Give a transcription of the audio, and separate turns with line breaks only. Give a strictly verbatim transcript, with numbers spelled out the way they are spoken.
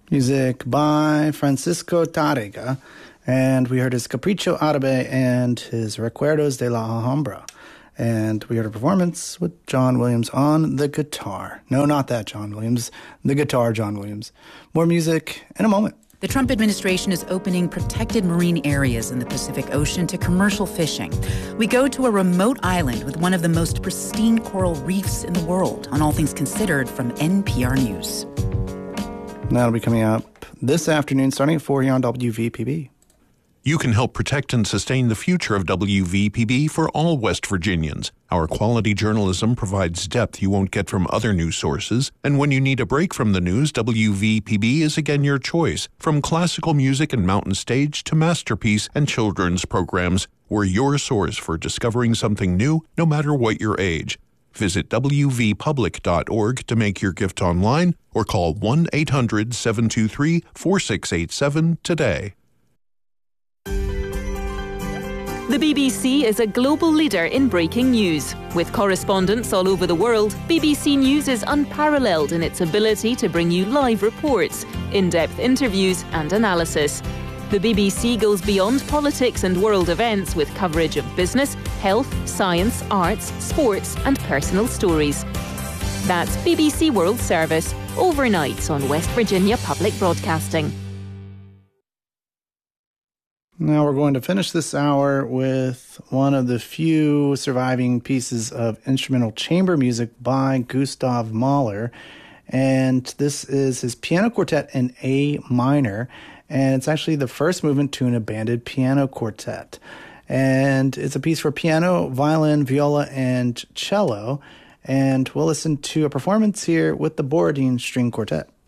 Music by Francisco Tárrega, and we heard his Capricho Árabe and his Recuerdos de la Alhambra. And we heard a performance with John Williams on the guitar. No, not that John Williams. The guitar John Williams. More music in a moment.
The Trump administration is opening protected marine areas in the Pacific Ocean to commercial fishing. We go to a remote island with one of the most pristine coral reefs in the world on All Things Considered from N P R News.
That'll be coming up this afternoon, starting at four here on W V P B.
You can help protect and sustain the future of W V P B for all West Virginians. Our quality journalism provides depth you won't get from other news sources, and when you need a break from the news, W V P B is again your choice. From classical music and mountain stage to masterpiece and children's programs, we're your source for discovering something new, no matter what your age. Visit w v public dot org to make your gift online or call one eight hundred seven two three four six eight seven today.
The B B C is a global leader in breaking news. With correspondents all over the world, B B C News is unparalleled in its ability to bring you live reports, in-depth interviews and analysis. The B B C goes beyond politics and world events with coverage of business, health, science, arts, sports and personal stories. That's B B C World Service, overnight on West Virginia Public Broadcasting.
Now we're going to finish this hour with one of the few surviving pieces of instrumental chamber music by Gustav Mahler. And this is his piano quartet in A minor. And it's actually the first movement to an abandoned piano quartet. And it's a piece for piano, violin, viola, and cello. And we'll listen to a performance here with the Borodin String Quartet.